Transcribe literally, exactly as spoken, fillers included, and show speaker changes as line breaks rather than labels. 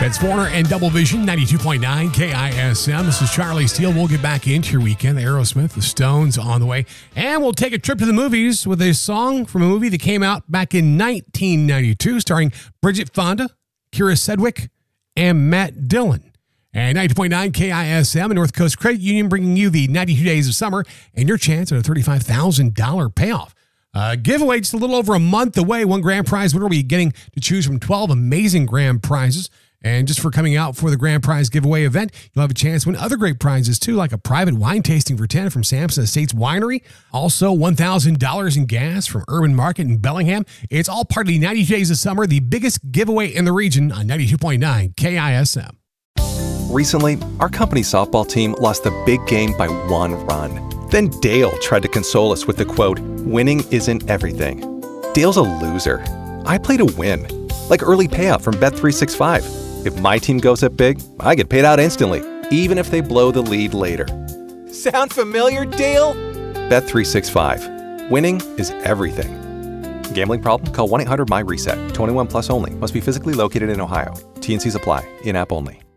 It's Warner and Double Vision, ninety-two point nine K I S M. This is Charlie Steele. We'll get back into your weekend. The Aerosmith, the Stones on the way. And we'll take a trip to the movies with a song from a movie that came out back in nineteen ninety-two, starring Bridget Fonda, Kira Sedgwick, and Matt Dillon. And ninety-two point nine K I S M and North Coast Credit Union bringing you the ninety-two Days of Summer and your chance at a thirty-five thousand dollars payoff. Uh, giveaway just a little over a month away. One grand prize winner will be getting to choose from twelve amazing grand prizes. And just for coming out for the grand prize giveaway event, you'll have a chance to win other great prizes too, like a private wine tasting for ten from Sampson Estates Winery. Also, one thousand dollars in gas from Urban Market in Bellingham. It's all part of the ninety-two Days of Summer, the biggest giveaway in the region on ninety-two point nine K I S M.
Recently, our company softball team lost the big game by one run. Then Dale tried to console us with the quote, "Winning isn't everything." Dale's a loser. I play to win, like early payout from Bet three sixty-five. If my team goes up big, I get paid out instantly, even if they blow the lead later. Sound familiar, Dale? Bet three sixty-five. Winning is everything. Gambling problem? Call one eight hundred M Y RESET. twenty-one plus only. Must be physically located in Ohio. T and Cs apply. In-app only.